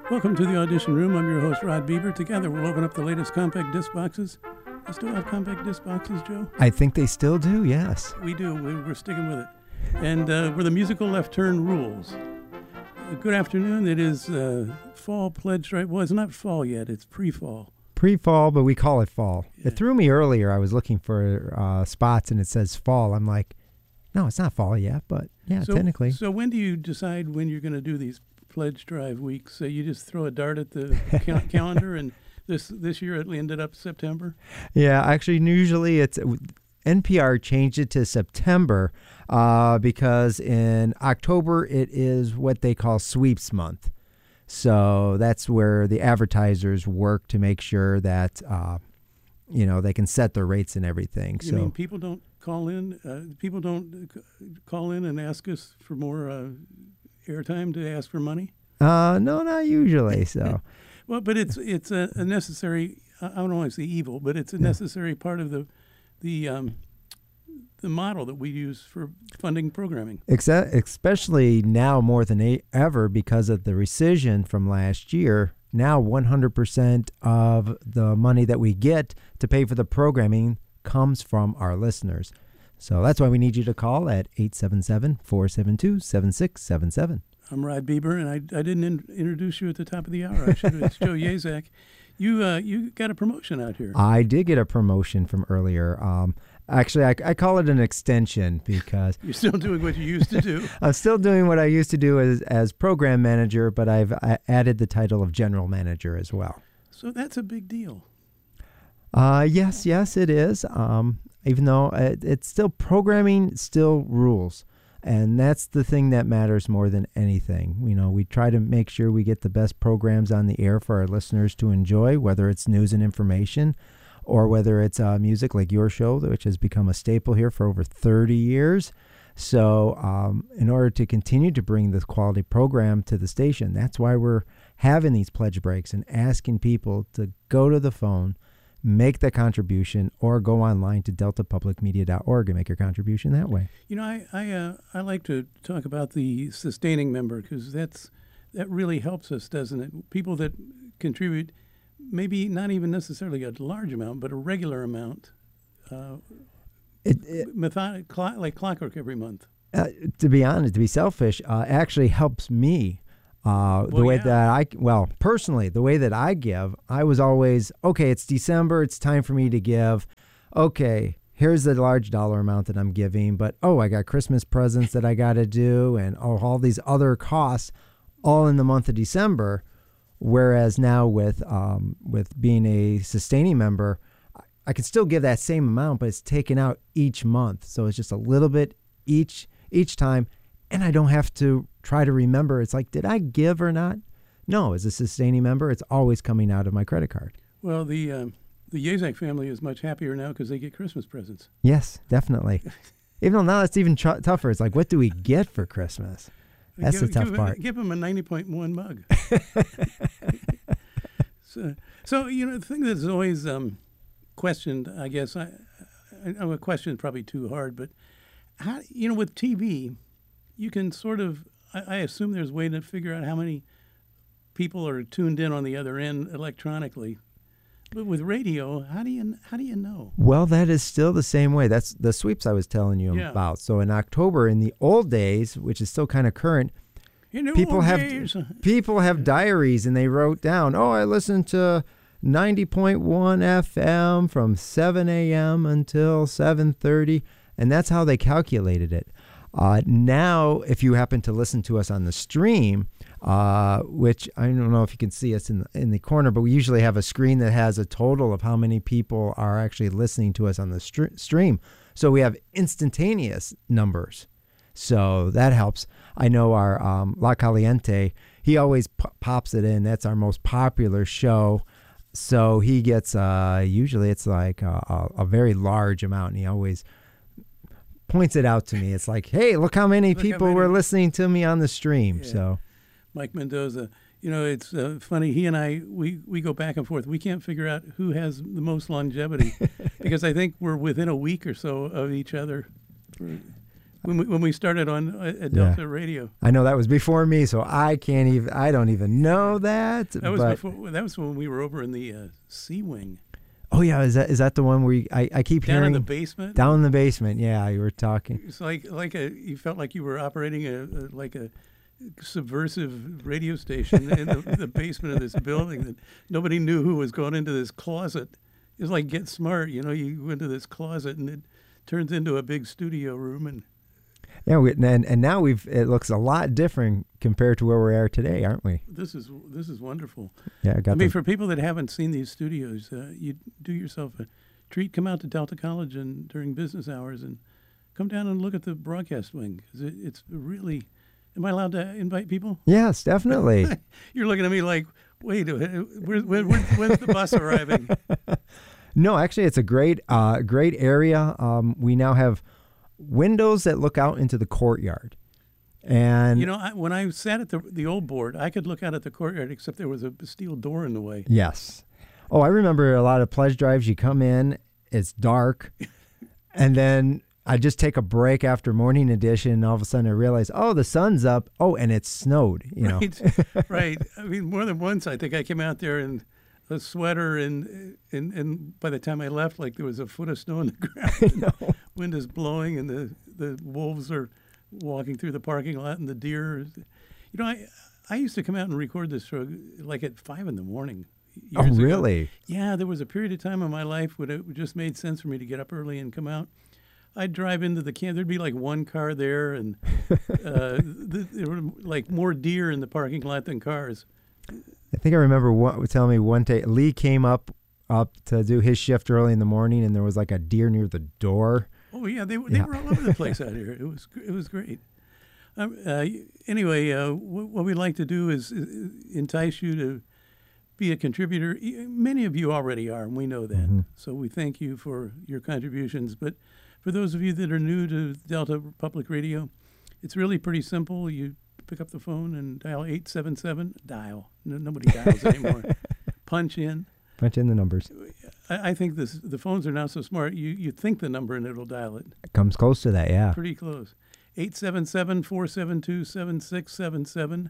Welcome to the Audition Room. I'm your host, Rod Bieber. Together, we'll open up the latest compact disc boxes. They still have compact disc boxes, Joe? I think they still do, yes. We do. We're sticking with it. And where the musical left turn rules. Good afternoon. It is fall pledge drive. Well, it's not fall yet. It's pre-fall. Pre-fall, but we call it fall. Yeah. It threw me earlier. I was looking for spots, and it says fall. I'm like, no, it's not fall yet, but yeah, technically. So when do you decide when you're going to do these pledge drive weeks? So you just throw a dart at the calendar, and this year it ended up September? Yeah, actually, usually it's NPR changed it to September because in October it is what they call sweeps month. So that's where the advertisers work to make sure that they can set their rates and everything. You mean people don't call in? People don't call in and ask us for more airtime to ask for money? No, not usually. So, well, but it's a necessary. I don't want to say evil, but it's a necessary part of the model that we use for funding programming. Especially now more than ever because of the rescission from last year. Now 100% of the money that we get to pay for the programming comes from our listeners. So that's why we need you to call at 877-472-7677. I'm Rod Bieber, and I didn't introduce you at the top of the hour. I should have. It's Joe Yazak. You got a promotion out here. I did get a promotion from earlier. Actually, I call it an extension because... You're still doing what you used to do. I'm still doing what I used to do as program manager, but I've added the title of general manager as well. So that's a big deal. Yes, it is. Even though it's still programming, still rules. And that's the thing that matters more than anything. We try to make sure we get the best programs on the air for our listeners to enjoy, whether it's news and information or whether it's music like your show, which has become a staple here for over 30 years. So in order to continue to bring this quality program to the station, that's why we're having these pledge breaks and asking people to go to the phone, make that contribution, or go online to deltapublicmedia.org and make your contribution that way. I like to talk about the sustaining member because that really helps us, doesn't it? People that contribute, maybe not even necessarily a large amount, but a regular amount, methodic, like clockwork every month. To be honest, to be selfish, actually helps me. Personally, the way that I give, I was always, okay, it's December, it's time for me to give. Okay, here's the large dollar amount that I'm giving, but I got Christmas presents that I got to do and all these other costs all in the month of December. Whereas now with being a sustaining member, I could still give that same amount, but it's taken out each month. So it's just a little bit each time. And I don't have to try to remember. It's like, did I give or not? No, as a sustaining member, it's always coming out of my credit card. Well, the Yazak family is much happier now because they get Christmas presents. Yes, definitely. Even though now it's even tougher. It's like, what do we get for Christmas? That's the tough part. Give them a 90.1 mug. So the thing that's always questioned, I guess, I a question probably too hard, but how, with TV, you can sort of, I assume there's a way to figure out how many people are tuned in on the other end electronically. But with radio, how do you know? Well, that is still the same way. That's the sweeps I was telling you about. So in October, in the old days, which is still kind of current, people have diaries and they wrote down, I listened to 90.1 FM from 7 a.m. until 7:30, and that's how they calculated it. Now, if you happen to listen to us on the stream, which I don't know if you can see us in the corner, but we usually have a screen that has a total of how many people are actually listening to us on the stream. So we have instantaneous numbers. So that helps. I know our La Caliente, he always pops it in. That's our most popular show. So he gets, usually it's like a very large amount, and he always points it out to me. It's like, hey, look how many people were listening to me on the stream. Yeah. So Mike Mendoza, it's funny. He and I, we go back and forth. We can't figure out who has the most longevity because I think we're within a week or so of each other. when we started on at Delta Radio. I know that was before me, so I don't even know that. That was when we were over in the C Wing. Oh yeah, is that the one where I keep hearing down in the basement? Down in the basement, yeah, you were talking. It's you felt like you were operating a subversive radio station in the basement of this building that nobody knew who was going into this closet. It's like Get Smart, you go into this closet and it turns into a big studio room and. Yeah, and now it looks a lot different compared to where we are today, aren't we? This is wonderful. Yeah, for people that haven't seen these studios, you do yourself a treat. Come out to Delta College and during business hours and come down and look at the broadcast wing. It's really. Am I allowed to invite people? Yes, definitely. You're looking at me like, wait, when's the bus arriving? No, actually, it's a great area. We now have windows that look out into the courtyard. And when I sat at the old board, I could look out at the courtyard, except there was a steel door in the way. Yes. Oh, I remember a lot of pledge drives. You come in, it's dark, and then I just take a break after morning edition, and all of a sudden I realize, the sun's up. Oh, and it snowed. Right. I mean, more than once, I think I came out there in a sweater, and by the time I left, like there was a foot of snow on the ground. Wind is blowing, and the wolves are walking through the parking lot, and the deer. I used to come out and record this show like at 5 a.m. Oh, really? Ago. Yeah, there was a period of time in my life when it just made sense for me to get up early and come out. I'd drive into the camp. There'd be like one car there, and there were like more deer in the parking lot than cars. I think I remember telling me one day Lee came up to do his shift early in the morning, and there was like a deer near the door. Oh yeah, they were all over the place out here. It was great. Anyway, what we like to do is entice you to be a contributor. Many of you already are, and we know that. Mm-hmm. So we thank you for your contributions. But for those of you that are new to Delta Public Radio, it's really pretty simple. You pick up the phone and dial 877. Dial. Nobody dials anymore. Punch in the numbers. I think the phones are now so smart. You think the number and it'll dial it. It comes close to that, yeah. Pretty close. 877-472-7677.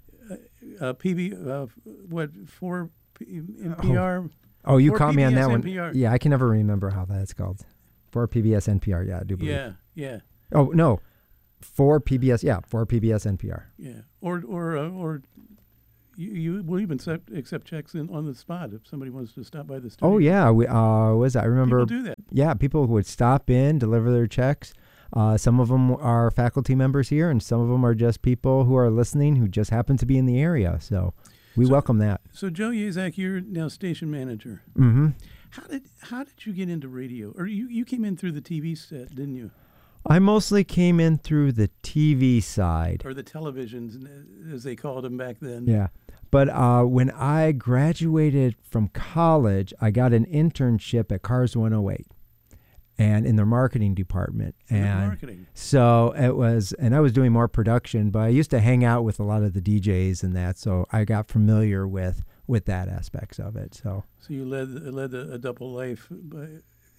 For NPR? Oh, you caught me on that NPR. One. Yeah, I can never remember how that's called. For PBS NPR, yeah, I do believe. Yeah. Oh, no. For PBS, for PBS NPR. Yeah. Or you will even accept checks on the spot if somebody wants to stop by the studio. Oh, yeah. I remember. People do that. Yeah, people would stop in, deliver their checks. Some of them are faculty members here, and some of them are just people who are listening who just happen to be in the area. So we welcome that. So, Joe Yazak, you're now station manager. Mm-hmm. How did you get into radio? Or you came in through the TV set, didn't you? I mostly came in through the TV side. Or the televisions, as they called them back then. Yeah. But when I graduated from college, I got an internship at Cars 108 and in their marketing department. So it was, and I was doing more production, but I used to hang out with a lot of the DJs and that, so I got familiar with that aspects of it. So you led a double life by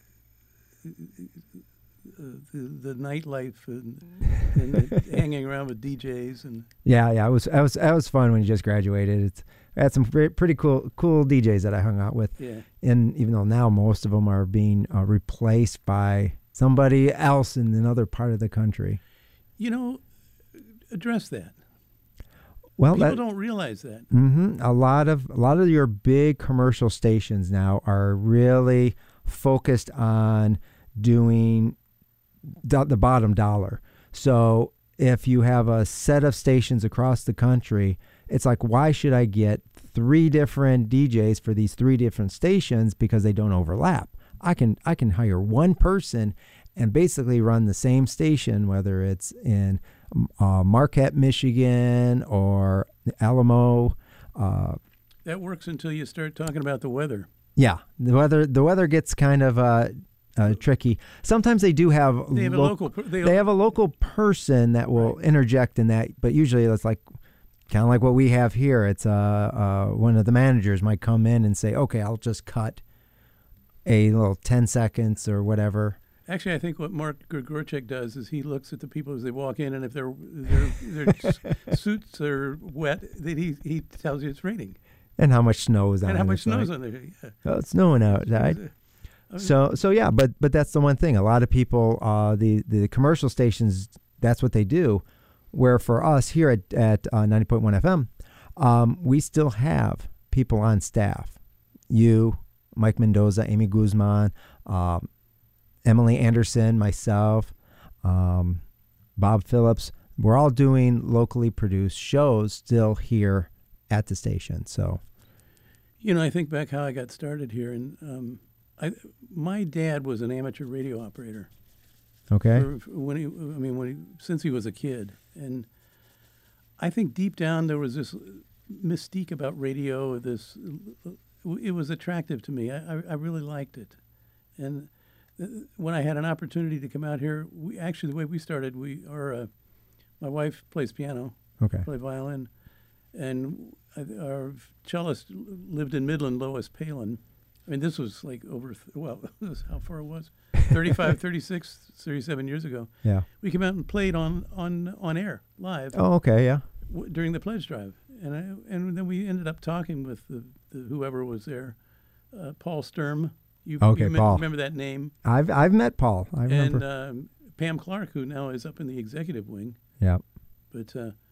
the nightlife and hanging around with DJs and it was fun when you just graduated. I had some pretty cool DJs that I hung out with. Yeah. And even though now most of them are being replaced by somebody else in another part of the country. Address that. Well, people don't realize that. Mm-hmm. A lot of your big commercial stations now are really focused on doing the bottom dollar. So if you have a set of stations across the country, it's like, why should I get 3 different DJs for these 3 different stations because they don't overlap? I can hire one person and basically run the same station, whether it's in Marquette, Michigan, or Alamo. That works until you start talking about the weather. Yeah, the weather gets kind of tricky. Sometimes they do have they have a local person that will interject in that, but usually it's like kind of like what we have here. It's one of the managers might come in and say, "Okay, I'll just cut a little 10 seconds or whatever." Actually, I think what Mark Grigorchek does is he looks at the people as they walk in, and if their suits are wet, then he tells you it's raining. And how much snow is on. And how much snow is on there. Yeah. Oh, it's snowing outside. So yeah, but that's the one thing. A lot of people, the commercial stations, that's what they do. Where for us here at 90.1 FM, we still have people on staff. You, Mike Mendoza, Amy Guzman, Emily Anderson, myself, Bob Phillips. We're all doing locally produced shows still here at the station. So, I think back how I got started here, and my dad was an amateur radio operator. Okay. Since he was a kid, and I think deep down there was this mystique about radio. It was attractive to me. I really liked it, and when I had an opportunity to come out here, the way we started, my wife plays piano. Okay. Play violin, and our cellist lived in Midland, Lois Palin. I mean, this was like this is how far it was, 35, 36, 37 years ago. Yeah. We came out and played on air, live. Oh, okay, yeah. During the pledge drive. And then we ended up talking with the whoever was there, Paul Sturm. Paul. Remember that name? I've met Paul. I remember. And Pam Clark, who now is up in the executive wing. Yeah. But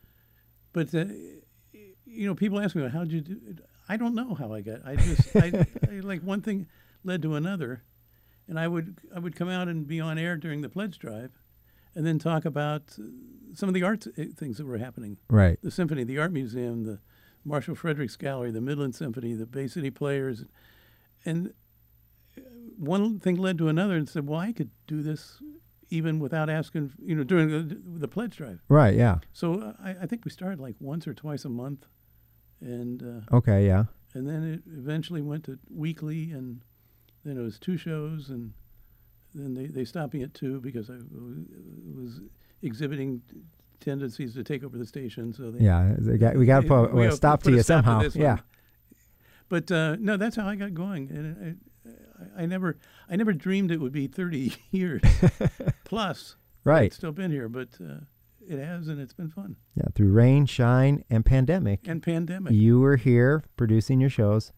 people ask me, how'd you do it? I don't know how I got. I like one thing led to another, and I would come out and be on air during the pledge drive, and then talk about some of the art things that were happening. Right. The symphony, the art museum, the Marshall Fredericks Gallery, the Midland Symphony, the Bay City Players, and one thing led to another, and said, well, I could do this even without asking. During the pledge drive. Right. Yeah. So I think we started like once or twice a month. And okay, yeah. And then it eventually went to weekly, and then it was 2 shows, and then they stopped me at 2 because I was exhibiting tendencies to take over the station. So we got to put a stop to you somehow. Yeah. But no, that's how I got going, and I never dreamed it would be 30 years plus. Right. I've still been here, but. It has, and it's been fun. Yeah, through rain, shine, and pandemic. You were here producing your shows.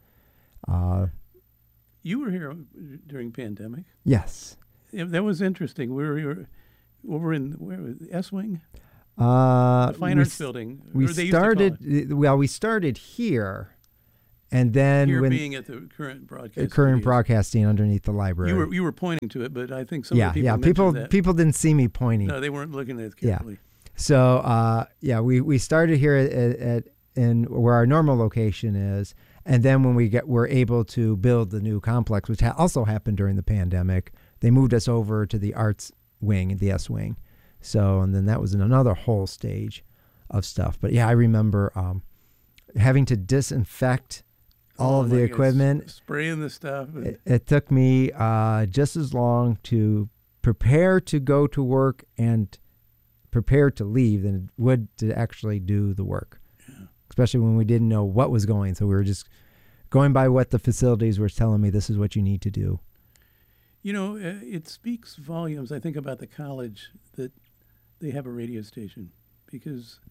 You were here during pandemic. Yes. Yeah, that was interesting. We were over in the S Wing? The Fine Arts Building. We started here, and then being at the current broadcast. Broadcasting underneath the library. You were pointing to it, but I think some of the people people didn't see me pointing. No, they weren't looking at it carefully. Yeah. So we started here at where our normal location is, and then when we're able to build the new complex, which also happened during the pandemic, they moved us over to the arts wing, the S wing. So, and then that was in another whole stage of stuff. But yeah, I remember having to disinfect all of the equipment, spraying the stuff. It took me just as long to prepare to go to work and prepare to leave than it would to actually do the work. Yeah. Especially when we didn't know what was going. So we were just going by what the facilities were telling me, this is what you need to do. It speaks volumes, I think, about the college that they have a radio station. Because,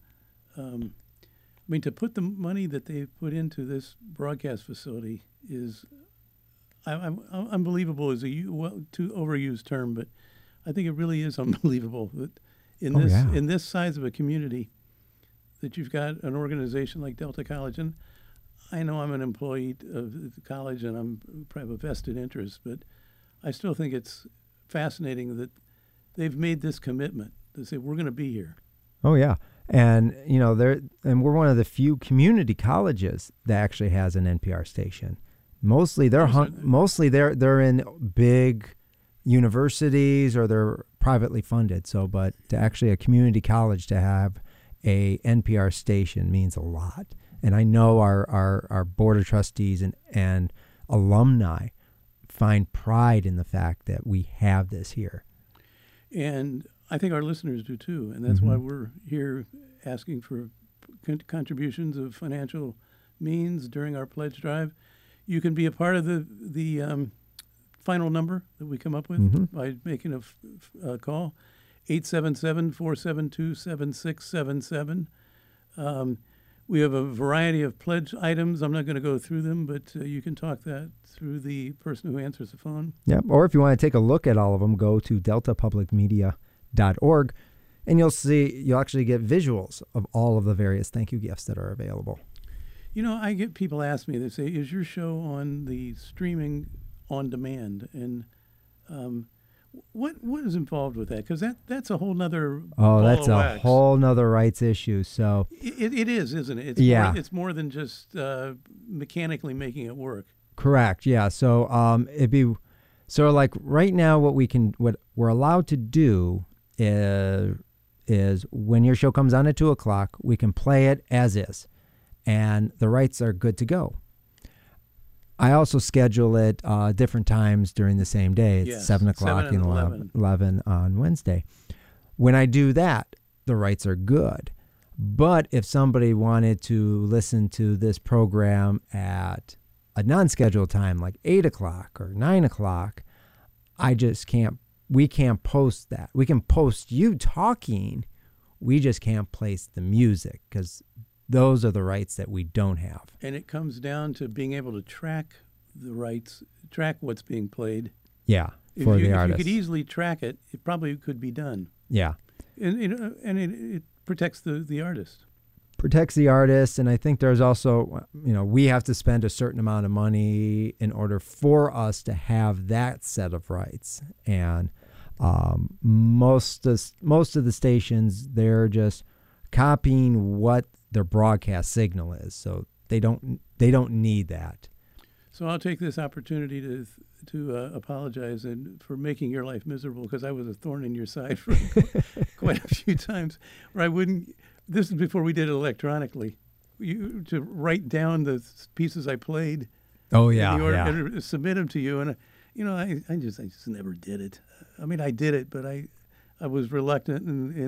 to put the money that they put into this broadcast facility is unbelievable is too overused term, but I think it really is unbelievable that in this size of a community that you've got an organization like Delta College. And I know I'm an employee of the college and I'm probably a vested interest, but I still think it's fascinating that they've made this commitment to say, we're going to be here. Oh, yeah. And, we're one of the few community colleges that actually has an NPR station. Mostly they're in big universities or they're privately funded. So, but to actually a community college to have a NPR station means a lot. And I know our board of trustees and alumni find pride in the fact that we have this here. And I think our listeners do too. And that's why we're here asking for contributions of financial means during our pledge drive. You can be a part of the final number that we come up with by making a call, 877-472-7677. We have a variety of pledge items. I'm not going to go through them, but you can talk that through the person who answers the phone. Yeah, or if you want to take a look at all of them, go to deltapublicmedia.org, and you'll actually get visuals of all of the various thank you gifts that are available. You know, I get people ask me, they say, is your show on the streaming on demand? And what is involved with that? Because that's a whole nother that's a whole nother rights issue. So it is, isn't it? It's more than just mechanically making it work. Correct. Yeah. So it'd be sort of like right now what we're allowed to do is when your show comes on at 2:00, we can play it as is, and the rights are good to go. I also schedule it different times during the same day. It's 7 o'clock and 11 on Wednesday. When I do that, the rights are good. But if somebody wanted to listen to this program at a non-scheduled time, like 8 o'clock or 9 o'clock, we can't post that. We can post you talking. We just can't place the music because those are the rights that we don't have. And it comes down to being able to track the rights, track what's being played. Yeah, for the artist. If you could easily track it, it probably could be done. Yeah. And it protects the artist. Protects the artist, and I think there's also, we have to spend a certain amount of money in order for us to have that set of rights. And most of the stations, they're just copying what their broadcast signal is, so they don't need that. So I'll take this opportunity to apologize for making your life miserable, because I was a thorn in your side for quite a few times where I wouldn't. This is before we did it electronically. To write down the pieces I played. Oh yeah, and submit them to you, and I just never did it. I mean, I did it, but I was reluctant,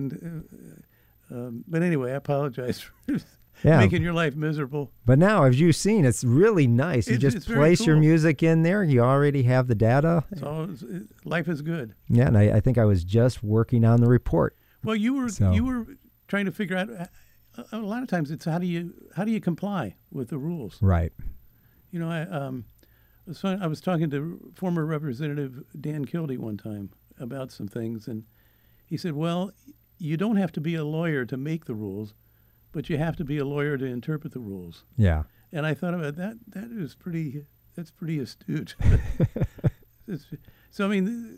but anyway, I apologize for making your life miserable. But now, as you've seen, it's really nice. You just place your music in there. You already have the data. Life is good. Yeah, and I think I was just working on the report. Well, you were trying to figure out. A lot of times, it's how do you comply with the rules? Right. I was talking to former Representative Dan Kildee one time about some things, and he said, "Well, you don't have to be a lawyer to make the rules, but you have to be a lawyer to interpret the rules." Yeah. And I thought about that. That's pretty astute. So I mean,